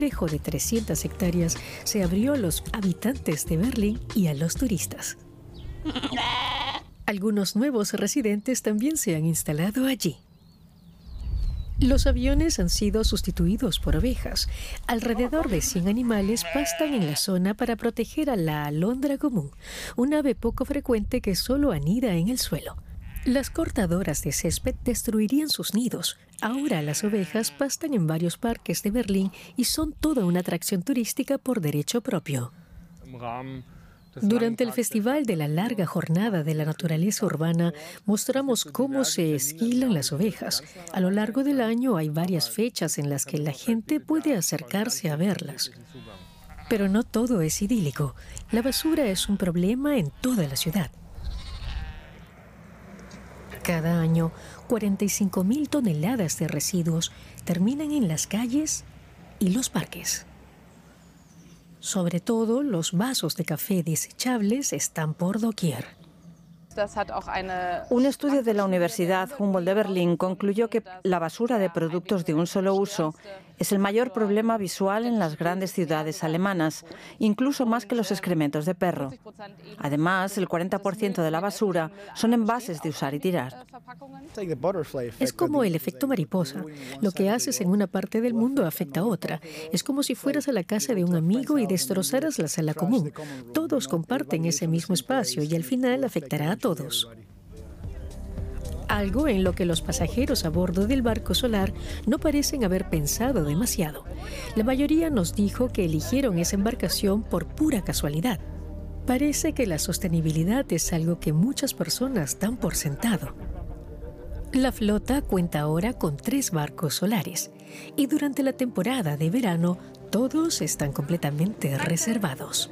complejo de 300 hectáreas se abrió a los habitantes de Berlín y a los turistas. Algunos nuevos residentes también se han instalado allí. Los aviones han sido sustituidos por ovejas. Alrededor de 100 animales pastan en la zona para proteger a la alondra común, un ave poco frecuente que solo anida en el suelo. Las cortadoras de césped destruirían sus nidos. Ahora las ovejas pastan en varios parques de Berlín y son toda una atracción turística por derecho propio. Durante el Festival de la Larga Jornada de la Naturaleza Urbana, mostramos cómo se esquilan las ovejas. A lo largo del año hay varias fechas en las que la gente puede acercarse a verlas. Pero no todo es idílico. La basura es un problema en toda la ciudad. Cada año, 45.000 toneladas de residuos terminan en las calles y los parques. Sobre todo, los vasos de café desechables están por doquier. Un estudio de la Universidad Humboldt de Berlín concluyó que la basura de productos de un solo uso es el mayor problema visual en las grandes ciudades alemanas, incluso más que los excrementos de perro. Además, el 40% de la basura son envases de usar y tirar. Es como el efecto mariposa. Lo que haces en una parte del mundo afecta a otra. Es como si fueras a la casa de un amigo y destrozaras la sala común. Todos comparten ese mismo espacio y al final afectará a todos. Algo en lo que los pasajeros a bordo del barco solar no parecen haber pensado demasiado. La mayoría nos dijo que eligieron esa embarcación por pura casualidad. Parece que la sostenibilidad es algo que muchas personas dan por sentado. La flota cuenta ahora con 3 barcos solares y durante la temporada de verano todos están completamente reservados.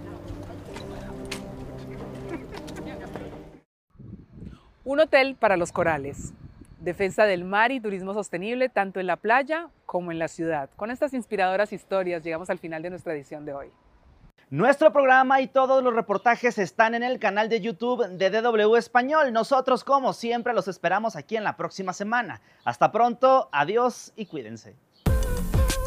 Un hotel para los corales. Defensa del mar y turismo sostenible tanto en la playa como en la ciudad. Con estas inspiradoras historias llegamos al final de nuestra edición de hoy. Nuestro programa y todos los reportajes están en el canal de YouTube de DW Español. Nosotros, como siempre, los esperamos aquí en la próxima semana. Hasta pronto, adiós y cuídense.